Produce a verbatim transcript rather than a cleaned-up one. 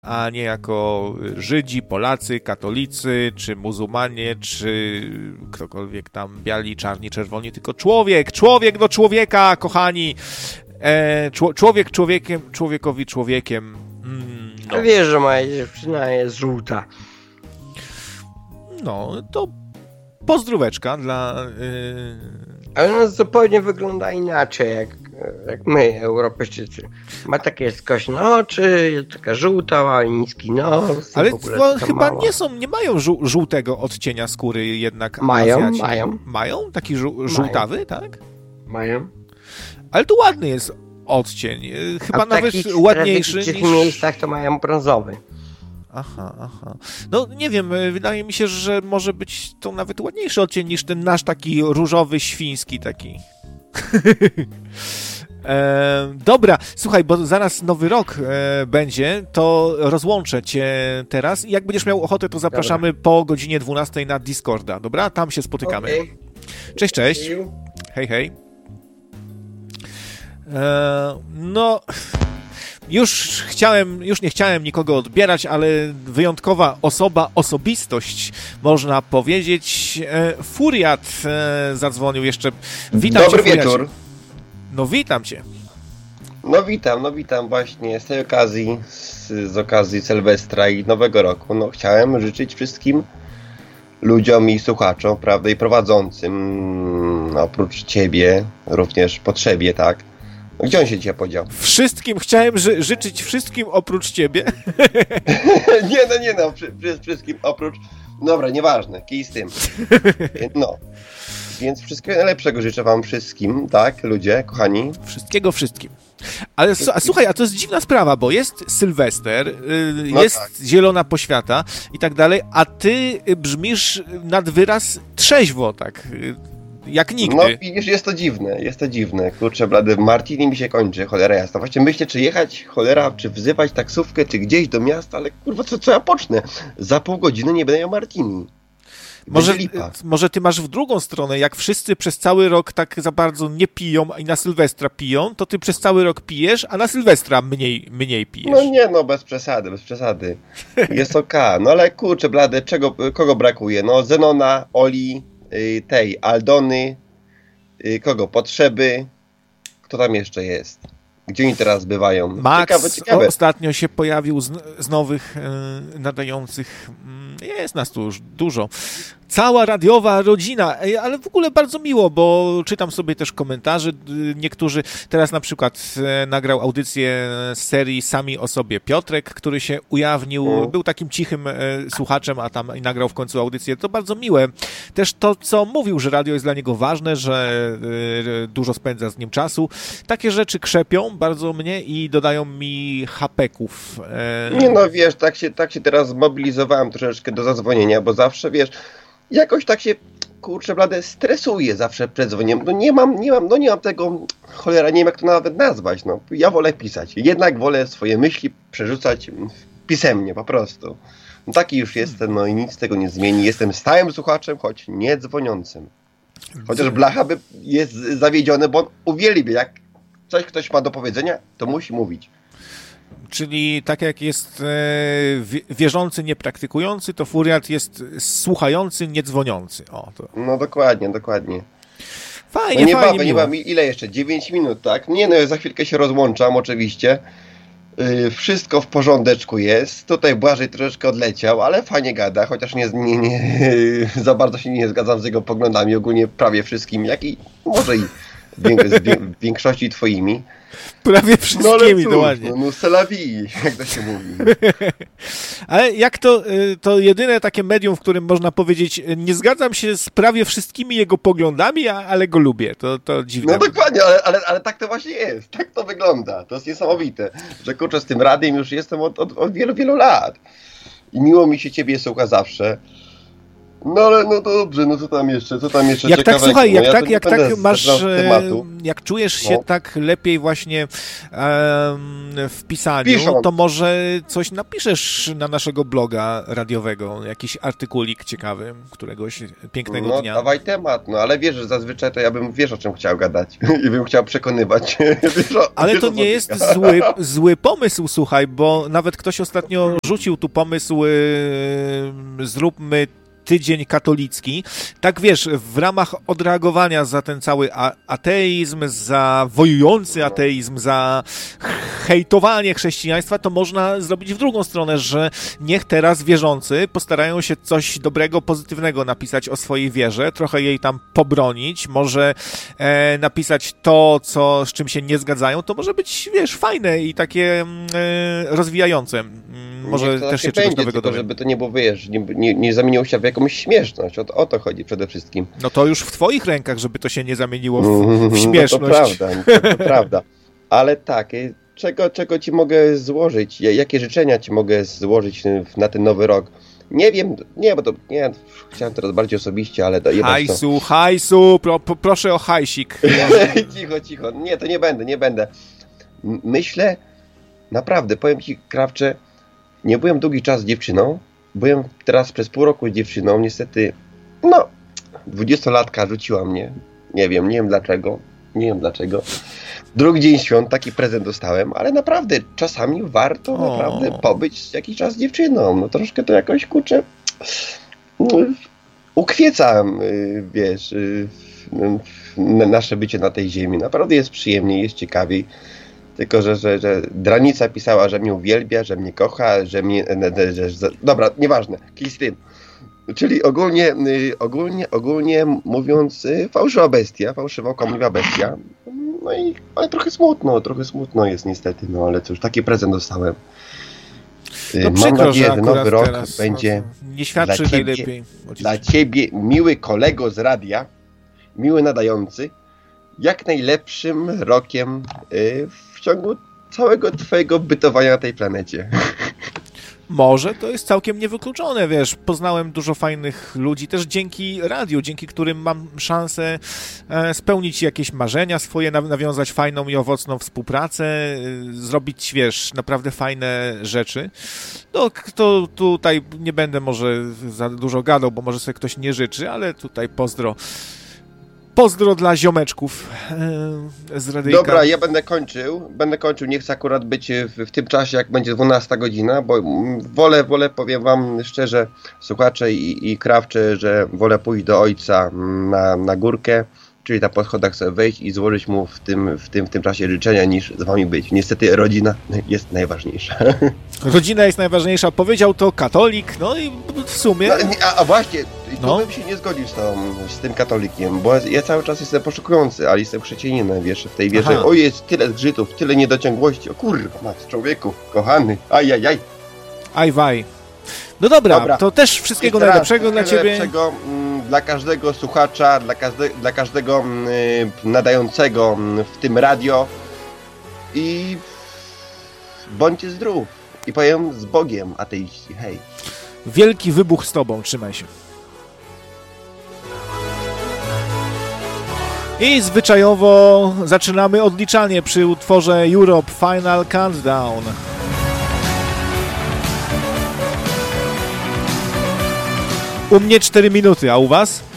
a nie jako Żydzi, Polacy, katolicy, czy muzułmanie, czy ktokolwiek tam, biali, czarni, czerwoni, tylko człowiek, człowiek do człowieka, kochani. E, człowiek człowiekiem, człowiekowi człowiekiem. Mm, no. A wiesz, że moja dziewczyna jest żółta. No, to pozdróweczka dla... Yy... Ale ona zupełnie wygląda inaczej, jak, jak my, Europejczycy. Ma takie skośne oczy, jest taka żółta, ma niski nos. Ale to chyba mała. nie są, nie mają żół, żółtego odcienia skóry jednak. Mają, Azjaci. mają. Mają? Taki żół, żółtawy, mają. Tak? Mają. Ale to ładny jest odcień. Chyba A w nawet takich ładniejszy niż... W tych miejscach to mają brązowy. Aha, aha. No nie wiem, wydaje mi się, że może być to nawet ładniejszy odcień niż ten nasz taki różowy, świński taki. e, dobra, słuchaj, bo zaraz nowy rok e, będzie, to rozłączę cię teraz i jak będziesz miał ochotę, to zapraszamy dobra. po godzinie dwunastej na Discorda, dobra? Tam się spotykamy. Okay. Cześć, cześć. Hej, hej. E, no... Już chciałem, już nie chciałem nikogo odbierać, ale wyjątkowa osoba, osobistość, można powiedzieć. E, Furiat e, zadzwonił jeszcze. Witam Dobry cię, wieczór. No witam cię. No witam, no witam właśnie z tej okazji, z, z okazji Sylwestra i Nowego Roku. No chciałem życzyć wszystkim ludziom i słuchaczom, prawda, i prowadzącym, oprócz ciebie, również potrzebie, tak? Gdzie on się dzisiaj podział? Wszystkim chciałem ży- życzyć wszystkim oprócz ciebie. nie, no nie no, przy, przy, wszystkim oprócz... Dobra, nieważne, kij z tym. No. Więc wszystkiego najlepszego życzę wam wszystkim, tak, ludzie, kochani. Wszystkiego wszystkim. Ale a, słuchaj, a to jest dziwna sprawa, bo jest Sylwester, yy, no jest tak. zielona poświata i tak dalej, a ty brzmisz nad wyraz trzeźwo, tak, yy, jak nigdy. No widzisz, jest to dziwne, jest to dziwne. Kurczę blady, Martini mi się kończy, cholera jasna. Właśnie myślę, czy jechać, cholera, czy wzywać taksówkę, czy gdzieś do miasta, ale kurwa, co, co ja pocznę? Za pół godziny nie będę miał Martini. Może, może ty masz w drugą stronę, jak wszyscy przez cały rok tak za bardzo nie piją i na Sylwestra piją, to ty przez cały rok pijesz, a na Sylwestra mniej, mniej pijesz. No nie, no bez przesady, bez przesady. Jest okej, no ale kurczę blady, czego, kogo brakuje? No Zenona, Oli, y, tej, Aldony, y, kogo? Potrzeby, kto tam jeszcze jest? Gdzie oni teraz bywają? Max ciekawe, ciekawe. ostatnio się pojawił z, z nowych e, nadających. Jest nas tu już dużo. Cała radiowa rodzina, ale w ogóle bardzo miło, bo czytam sobie też komentarze. Niektórzy, teraz na przykład nagrał audycję z serii Sami o sobie Piotrek, który się ujawnił, mm. był takim cichym słuchaczem, a tam i nagrał w końcu audycję. To bardzo miłe. Też to, co mówił, że radio jest dla niego ważne, że dużo spędza z nim czasu. Takie rzeczy krzepią bardzo mnie i dodają mi hapeków. Nie no, wiesz, tak się, tak się teraz zmobilizowałem troszeczkę do zadzwonienia, bo zawsze, wiesz, jakoś tak się, kurczę blade, stresuję zawsze przed dzwonieniem. No nie mam, nie mam, no nie mam tego, cholera, nie wiem jak to nawet nazwać, no. Ja wolę pisać. Jednak wolę swoje myśli przerzucać pisemnie, po prostu. No taki już jestem, no i nic z tego nie zmieni. Jestem stałym słuchaczem, choć nie dzwoniącym. Chociaż blacha by jest zawiedziony, bo on uwielbia, jak coś ktoś ma do powiedzenia, to musi mówić. Czyli tak jak jest e, wierzący, niepraktykujący, to Furiat jest słuchający, niedzwoniący. O, to. No dokładnie, dokładnie. Fajnie, no nie fajnie, bawię, nie bawię. Ile jeszcze? dziewięć minut, tak? Nie no, za chwilkę się rozłączam oczywiście. Yy, wszystko w porządeczku jest. Tutaj Błażej troszeczkę odleciał, ale fajnie gada, chociaż nie, nie, nie, za bardzo się nie zgadzam z jego poglądami, ogólnie prawie wszystkimi, jak i może i w większości twoimi. Prawie wszystkimi, no ładnie. No, no c'est la vie, jak to się mówi. Ale jak to, to jedyne takie medium, w którym można powiedzieć, nie zgadzam się z prawie wszystkimi jego poglądami, ale go lubię. To, to dziwne. No dokładnie, ale, ale, ale tak to właśnie jest. Tak to wygląda. To jest niesamowite, że kurczę, z tym radiem już jestem od, od, od wielu, wielu lat. I miło mi się ciebie słucha zawsze. No ale no dobrze, no co tam jeszcze, co tam jeszcze Jak tak, ciekawego? słuchaj, jak no, ja tak, to jak nie tak będę masz, zdradzał e, tematu. jak czujesz się No. tak lepiej właśnie em, w pisaniu, Pisząc. to może coś napiszesz na naszego bloga radiowego, jakiś artykulik ciekawy, któregoś pięknego No dnia. dawaj temat, no ale wiesz, że zazwyczaj to ja bym, wiesz o czym chciał gadać i bym chciał przekonywać. wiesz, o, Ale wiesz, to o co nie mi jest gada. zły, zły pomysł, słuchaj, bo nawet ktoś ostatnio rzucił tu pomysł, yy, zróbmy tydzień katolicki. Tak wiesz, w ramach odreagowania za ten cały a- ateizm, za wojujący ateizm, za hejtowanie chrześcijaństwa, to można zrobić w drugą stronę, że niech teraz wierzący postarają się coś dobrego, pozytywnego napisać o swojej wierze, trochę jej tam pobronić, może e, napisać to, co, z czym się nie zgadzają, to może być, wiesz, fajne i takie e, rozwijające. Mm, Może Niech to też tak się czegoś będzie, nowego tylko dowiem. żeby to nie było, wiesz, nie, nie, nie zamieniło się w jakąś śmieszność, o, to- o to chodzi przede wszystkim. No to już w twoich rękach, żeby to się nie zamieniło w, Mhm, w śmieszność. No to prawda, to, to prawda. Ale tak, y, czego, czego ci mogę złożyć? Ja- Jakie życzenia ci mogę złożyć y, na ten nowy rok? Nie wiem, nie, bo to, nie, chciałem teraz bardziej osobiście, ale to jebać to. Hajsu, hajsu, pro, pro, proszę o hajsik. cicho, cicho, nie, to nie będę, nie będę. M- Myślę, naprawdę, powiem ci, Krawcze, nie byłem długi czas z dziewczyną, byłem teraz przez pół roku z dziewczyną, niestety, no, dwudziestolatka rzuciła mnie, nie wiem, nie wiem dlaczego, nie wiem dlaczego. Drugi dzień świąt, taki prezent dostałem, ale naprawdę, czasami warto O. naprawdę pobyć jakiś czas z dziewczyną, no troszkę to jakoś, kurczę, no, ukwieca, y, wiesz, y, n- nasze bycie na tej ziemi, naprawdę jest przyjemniej, jest ciekawiej. Tylko, że, że, że Dranica pisała, że mnie uwielbia, że mnie kocha, że mnie... Że, że, że, dobra, nieważne, kij z tym. Czyli ogólnie, y, ogólnie, ogólnie mówiąc, y, fałszywa bestia, fałszywa, kłamliwa bestia. No i ale trochę smutno, trochę smutno jest niestety, no ale cóż, taki prezent dostałem. Y, No Mam przykro, nadzieję, że że nowy akurat rok teraz, będzie no, nie świadczy dla ciebie- najlepiej. dla ciebie, miły kolego z radia, miły nadający, jak najlepszym rokiem y, w ciągu całego twojego bytowania na tej planecie. Może to jest całkiem niewykluczone, wiesz, poznałem dużo fajnych ludzi, też dzięki radiu, dzięki którym mam szansę e, spełnić jakieś marzenia swoje, naw- nawiązać fajną i owocną współpracę, e, zrobić, wiesz, naprawdę fajne rzeczy. No, k- to tutaj nie będę może za dużo gadał, bo może sobie ktoś nie życzy, ale tutaj pozdro. Pozdro dla ziomeczków e, z radyjka. Dobra, ja będę kończył, będę kończył, nie chcę akurat być w, w tym czasie, jak będzie dwunasta godzina, bo mm, wolę, wolę, powiem wam szczerze, słuchacze i, i Krawcze, że wolę pójść do ojca mm, na, na górkę, czyli na podchodach sobie wejść i złożyć mu w tym, w tym, w tym czasie życzenia, niż z wami być. Niestety rodzina jest najważniejsza. Rodzina jest najważniejsza, powiedział to katolik, no i w sumie... No, nie, a, a właśnie, i tu No. bym się nie zgodził z, tą, z tym katolikiem, bo ja cały czas jestem poszukujący, ale jestem chrześcijaninem, wiesz, w tej wierze. Aha. O, jest tyle zgrzytów, tyle niedociągłości, o kurwa, mać, człowieku, kochany, ajajaj. Aj, waj. No dobra, Dobra. to też wszystkiego Jeszcze raz, najlepszego dla wszystkiego ciebie. najlepszego, mm, dla każdego słuchacza, dla, każde, dla każdego mm, y, nadającego mm, w tym radio i bądźcie zdrów. I powiem z Bogiem, ateiści, hej. Wielki wybuch z tobą, trzymaj się. I zwyczajowo zaczynamy odliczanie przy utworze Europe Final Countdown. U mnie cztery minuty, a u was?